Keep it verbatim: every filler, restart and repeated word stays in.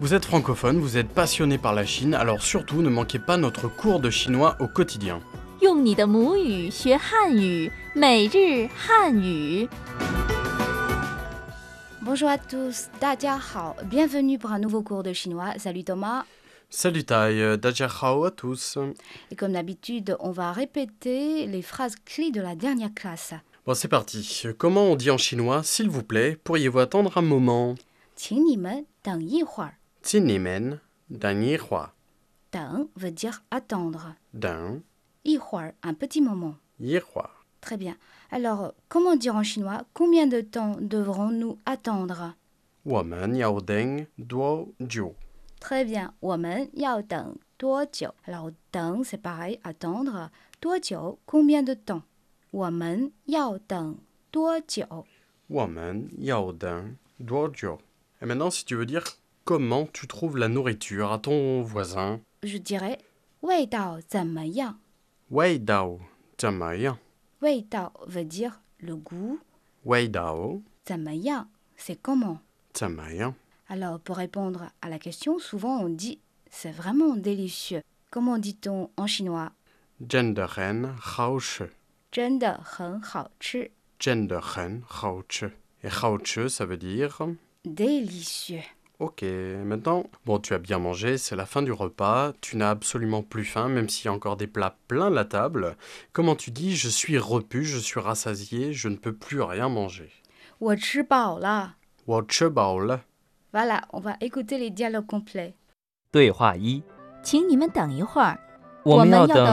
Vous êtes francophone, vous êtes passionné par la Chine, alors surtout ne manquez pas notre cours de chinois au quotidien. 用你的母语学汉语，每日汉语。 Bonjour à tous, 大家好, bienvenue pour un nouveau cours de chinois. Salut Thomas. Salut Tai, Daja Hao à tous. Et comme d'habitude, on va répéter les phrases clés de la dernière classe. Bon, c'est parti. Comment on dit en chinois, s'il vous plaît, pourriez-vous attendre un moment? 请你们等一会儿. Zinimen, dan yi hua. 等 veut dire attendre. Dan 一会儿, un petit moment. yi hua. Très bien. Alors, comment dire en chinois combien de temps devrons-nous attendre? Woman yao deng duo jiu. Très bien. 我们要等多久? Alors, 等 c'est pareil, attendre. 多久 combien de temps? 我们要等多久? Woman yao deng duo jiu. Et maintenant, si tu veux dire comment tu trouves la nourriture à ton voisin, Je dirais 味道怎么样? Wei dao zhenmeiyang. 味道 veut dire le goût. Wei dao 怎么样 c'est comment. zhenmeiyang. Alors, pour répondre à la question, souvent on dit c'est vraiment délicieux. Comment dit-on en chinois? Zhen de ren hao shi. 真的很好吃. Zhen de ren hao chi. Et hao chi, ça veut dire... Délicieux. Ok, maintenant, bon, tu as bien mangé, c'est la fin du repas, tu n'as absolument plus faim, même s'il y a encore des plats plein la table. Comment tu dis, je suis repu, je suis rassasié, je ne peux plus rien manger? 我吃饱了. Wo chi bao le. Voilà, on va écouter les dialogues complets. 对话一， 请你们等一会儿， 我们要等